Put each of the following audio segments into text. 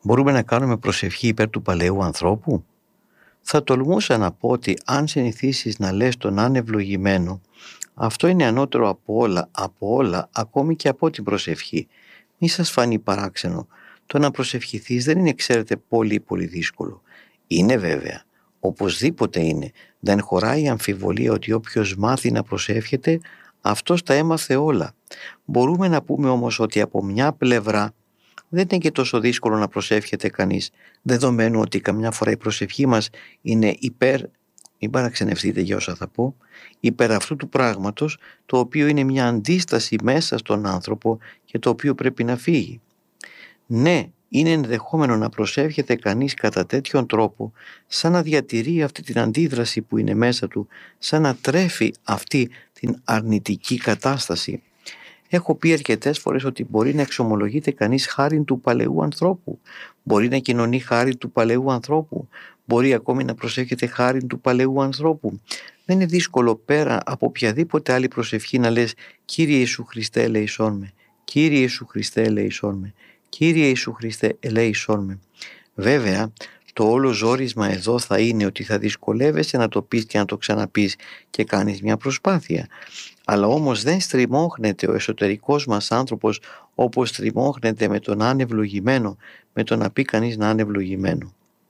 Μπορούμε να κάνουμε προσευχή υπέρ του παλαιού ανθρώπου? Θα τολμούσα να πω ότι αν συνηθίσεις να λες τον ανευλογημένο, αυτό είναι ανώτερο από όλα, ακόμη και από την προσευχή. Μη σας φανεί παράξενο. Το να προσευχηθείς δεν είναι, ξέρετε, πολύ δύσκολο. Είναι βέβαια. Οπωσδήποτε είναι. Δεν χωράει αμφιβολία ότι όποιος μάθει να προσεύχεται, αυτός τα έμαθε όλα. Μπορούμε να πούμε όμως ότι από μια πλευρά δεν είναι και τόσο δύσκολο να προσεύχεται κανείς, δεδομένου ότι καμιά φορά η προσευχή μας είναι υπέρ, μην παραξενευτείτε για όσα θα πω, υπέρ αυτού του πράγματος, το οποίο είναι μια αντίσταση μέσα στον άνθρωπο και το οποίο πρέπει να φύγει. Ναι, είναι ενδεχόμενο να προσεύχεται κανείς κατά τέτοιον τρόπο, σαν να διατηρεί αυτή την αντίδραση που είναι μέσα του, σαν να τρέφει αυτή την αρνητική κατάσταση. Έχω πει αρκετές φορές ότι μπορεί να εξομολογείται κανείς χάριν του παλαιού ανθρώπου, μπορεί να κοινωνεί χάριν του παλαιού ανθρώπου, μπορεί ακόμη να προσεύχεται χάριν του παλαιού ανθρώπου. Δεν είναι δύσκολο πέρα από οποιαδήποτε άλλη προσευχή να λες «Κύριε Ιησού Χριστέ ελέησόν με», «Κύριε Ιησού Χριστέ ελέησόν με», «Κύριε Ιησού Χριστέ ελέησόν με». Βέβαια, το όλο ζόρισμα εδώ θα είναι ότι θα δυσκολεύεσαι να το πεις και να το ξαναπείς και κάνεις μια προσπάθεια. Αλλά όμως δεν στριμώχνεται ο εσωτερικός μας άνθρωπος όπως στριμώχνεται με τον ανευλογημένο, με το να πει κανείς να είναι ευλογημένο.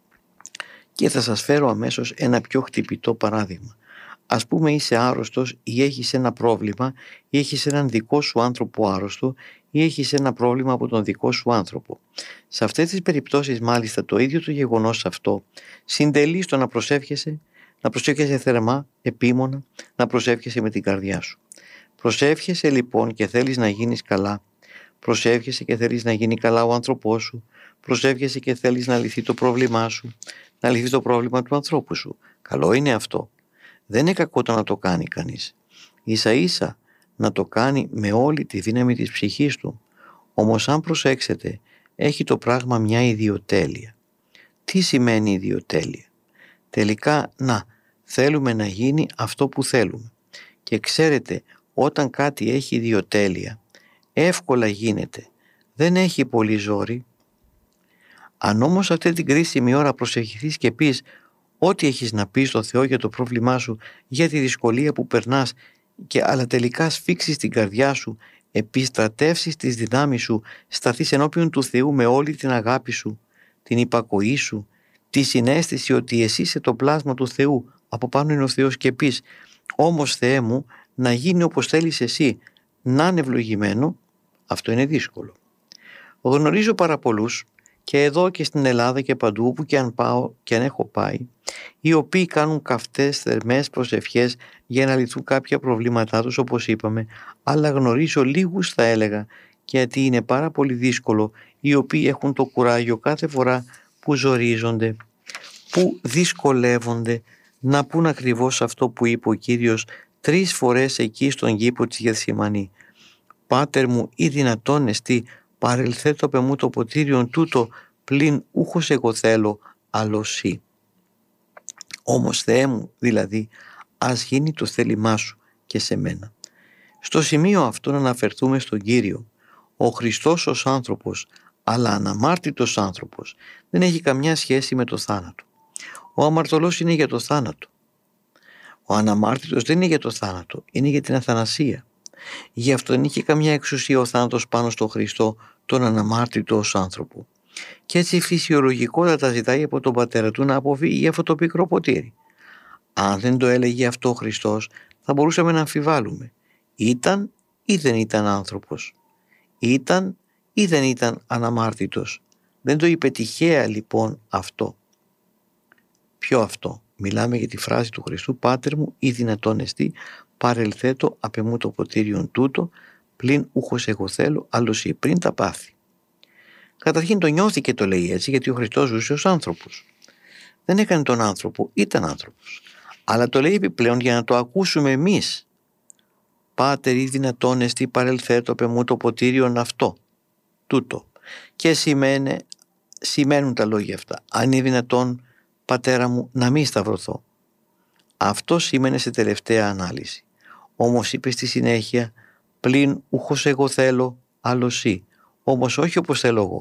Και θα σας φέρω αμέσως ένα πιο χτυπητό παράδειγμα. Ας πούμε είσαι άρρωστος ή έχεις ένα πρόβλημα ή έχεις έναν δικό σου άνθρωπο άρρωστο ή έχεις ένα πρόβλημα από τον δικό σου άνθρωπο. Σε αυτές τις περιπτώσεις μάλιστα το ίδιο το γεγονός αυτό συντελεί στο να προσεύχεσαι θερμά, επίμονα, να προσεύχεσαι με την καρδιά σου. Προσεύχεσαι λοιπόν και θέλεις να γίνεις καλά. Προσεύχεσαι και θέλεις να γίνει καλά ο άνθρωπός σου. Προσεύχεσαι και θέλεις να λυθεί το πρόβλημά σου, να λυθεί το πρόβλημα του ανθρώπου σου. Καλό είναι αυτό. Δεν είναι κακό το να το κάνει κανείς. Ίσα ίσα να το κάνει με όλη τη δύναμη της ψυχής του. Όμως αν προσέξετε, έχει το πράγμα μια ιδιοτέλεια. Τι σημαίνει ιδιοτέλεια? Τελικά, θέλουμε να γίνει αυτό που θέλουμε. Και ξέρετε, όταν κάτι έχει ιδιοτέλεια, εύκολα γίνεται. Δεν έχει πολύ ζόρι. Αν όμως αυτή την κρίσιμη ώρα προσευχηθείς και πεις ό,τι έχεις να πεις στο Θεό για το πρόβλημά σου, για τη δυσκολία που περνάς, αλλά τελικά σφίξεις την καρδιά σου, επιστρατεύσεις τις δυνάμεις σου, σταθείς ενώπιον του Θεού με όλη την αγάπη σου, την υπακοή σου, τη συναίσθηση ότι εσύ είσαι το πλάσμα του Θεού, από πάνω είναι ο Θεός και πεις «Όμως Θεέ μου, να γίνει όπως θέλεις εσύ, να είναι ευλογημένο», αυτό είναι δύσκολο. Γνωρίζω πάρα πολλούς και εδώ και στην Ελλάδα και παντού όπου και αν πάω και αν έχω πάει, οι οποίοι κάνουν καυτές θερμές προσευχές για να λυθούν κάποια προβλήματά τους όπως είπαμε, αλλά γνωρίζω λίγους θα έλεγα, γιατί είναι πάρα πολύ δύσκολο, οι οποίοι έχουν το κουράγιο κάθε φορά που ζορίζονται, που δυσκολεύονται να πούν ακριβώς αυτό που είπε ο Κύριος 3 φορές εκεί στον κήπο της Γεθσιμανή. «Πάτερ μου, ή δυνατόν εστί, παρελθέτω απ' εμού το ποτήριον τούτο, πλην ούχος εγώ θέλω, άλλο σύ». Όμως Θεέ μου, δηλαδή, ας γίνει το θέλημά σου και σε μένα. Στο σημείο αυτό να αναφερθούμε στον Κύριο. Ο Χριστός ως άνθρωπος, αλλά αναμάρτητος άνθρωπος, δεν έχει καμιά σχέση με το θάνατο. Ο αμαρτωλός είναι για το θάνατο. Ο αναμάρτητος δεν είναι για το θάνατο, είναι για την αθανασία. Γι' αυτό δεν είχε καμιά εξουσία ο θάνατος πάνω στον Χριστό, τον αναμάρτητο ως άνθρωπο. Και έτσι φυσιολογικότατα ζητάει από τον Πατέρα του να αποφύγει αυτό το πικρό ποτήρι. Αν δεν το έλεγε αυτό ο Χριστός, θα μπορούσαμε να αμφιβάλλουμε. Ήταν ή δεν ήταν άνθρωπος? Ήταν ή δεν ήταν αναμάρτητος? Δεν το είπε τυχαία λοιπόν αυτό. Ποιο αυτό? Μιλάμε για τη φράση του Χριστού «Πάτερ μου, ή δυνατόν εστί, παρελθέτω απ' εμού το ποτήριον τούτο, πλην ούχος εγώ θέλω, άλλος ή», πριν τα πάθη. Καταρχήν το νιώθει και το λέει έτσι γιατί ο Χριστός ζούσε ως άνθρωπος. Δεν έκανε τον άνθρωπο, ήταν άνθρωπος. Αλλά το λέει επιπλέον για να το ακούσουμε εμείς. «Πάτερ, ή δυνατόν εστί, παρελθέτω απ' εμού το ποτήριον αυτό, τούτο». Και σημαίνουν τα λόγια αυτά. «Αν είναι δυνατόν, Πατέρα μου, να μην σταυρωθώ». Αυτό σήμαινε σε τελευταία ανάλυση. Όμως είπε στη συνέχεια «πλην ούχος εγώ θέλω, άλλο σύ». Όμως όχι όπως θέλω εγώ,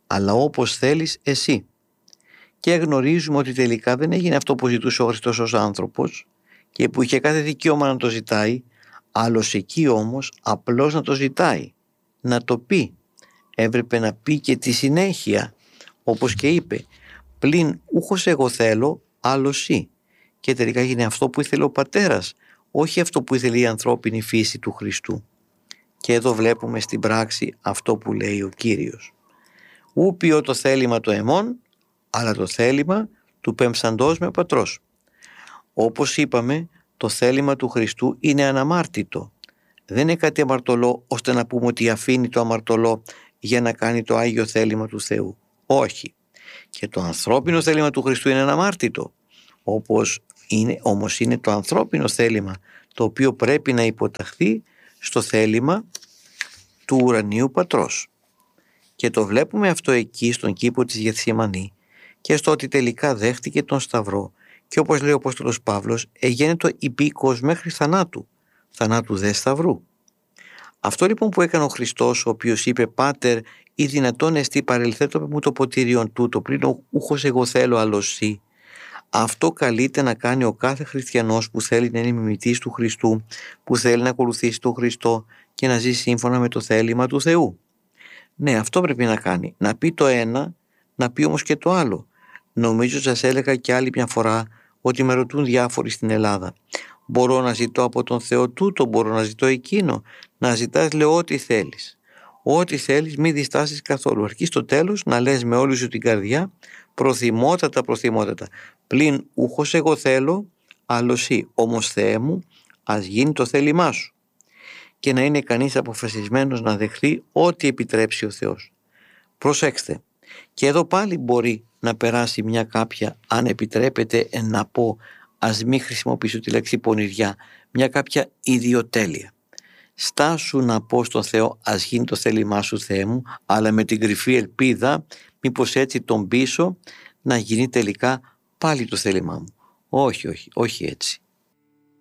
αλλά όπως θέλεις εσύ. Και γνωρίζουμε ότι τελικά δεν έγινε αυτό που ζητούσε ο Χριστός ως άνθρωπος και που είχε κάθε δικαίωμα να το ζητάει, άλλος εκεί όμως απλώς να το ζητάει, να το πει. Έπρεπε να πει και τη συνέχεια, όπως και είπε, πλην ούχος εγώ θέλω, άλλος εσύ. Και τελικά έγινε αυτό που ήθελε ο Πατέρας, όχι αυτό που ήθελε η ανθρώπινη φύση του Χριστού. Και εδώ βλέπουμε στην πράξη αυτό που λέει ο Κύριος. Ου ποιώ το θέλημα το εμών, αλλά το θέλημα του πεμψαντός με πατρός. Όπως είπαμε, το θέλημα του Χριστού είναι αναμάρτητο. Δεν είναι κάτι αμαρτωλό ώστε να πούμε ότι αφήνει το αμαρτωλό για να κάνει το Άγιο θέλημα του Θεού. Όχι. Και το ανθρώπινο θέλημα του Χριστού είναι αναμάρτητο. Όμως είναι το ανθρώπινο θέλημα το οποίο πρέπει να υποταχθεί στο θέλημα του ουρανίου Πατρός. Και το βλέπουμε αυτό εκεί στον κήπο της Γεθσιμανή και στο ότι τελικά δέχτηκε τον Σταυρό και όπως λέει ο Απόστολος Παύλος εγένετο υπήκος μέχρι θανάτου, θανάτου δε Σταυρού. Αυτό λοιπόν που έκανε ο Χριστός, ο οποίος είπε «Πάτερ, ή δυνατόν εστί παρελθέτω μου το ποτήριον τούτο, πριν ούχος εγώ θέλω άλλος σύ». Αυτό καλείται να κάνει ο κάθε χριστιανός που θέλει να είναι μιμητής του Χριστού, που θέλει να ακολουθήσει τον Χριστό και να ζει σύμφωνα με το θέλημα του Θεού. Ναι, αυτό πρέπει να κάνει. Να πει το ένα, να πει όμως και το άλλο. Νομίζω σας έλεγα και άλλη μια φορά ότι με ρωτούν διάφοροι στην Ελλάδα. Μπορώ να ζητώ από τον Θεό τούτο, μπορώ να ζητώ εκείνο. Να ζητάς, λέω, ό,τι θέλεις. Ό,τι θέλεις, μην διστάσεις καθόλου. Αρκεί στο τέλος να λες με όλη σου την καρδιά, προθυμότατα. Πλην ούχος εγώ θέλω, άλλος εσύ. Όμως Θεέ μου, ας γίνει το θέλημά σου. Και να είναι κανείς αποφασισμένος να δεχθεί ό,τι επιτρέψει ο Θεός. Προσέξτε, και εδώ πάλι μπορεί να περάσει μια κάποια, αν επιτρέπετε να πω, ας μην χρησιμοποιήσω τη λέξη πονηριά, μια κάποια ιδιοτέλεια. Στάσου να πω στον Θεό, ας γίνει το θέλημά σου Θεέ μου, αλλά με την κρυφή ελπίδα, μήπως έτσι τον πείσω να γίνει τελικά πάλι το θέλημά μου. Όχι έτσι.